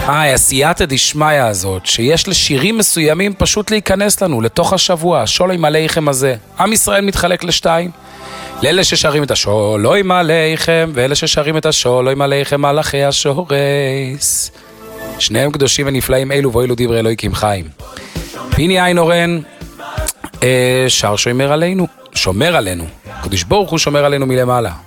הסייעתא דשמיא הזאת, שיש לשירים מסוימים פשוט להיכנס לנו לתוך השבוע, שולם עליכם הזה. עם ישראל מתחלק לשתיים. לאלה ששרים את השולם עליכם, ואלה ששרים את השולם עליכם מלאכי השורס. שניהם קדושים ונפלאים, אלו ואלו דברי אלוהיקים חיים. פיני עין אורן, שר שומר עלינו, קדוש ברוך הוא שומר עלינו מלמעלה.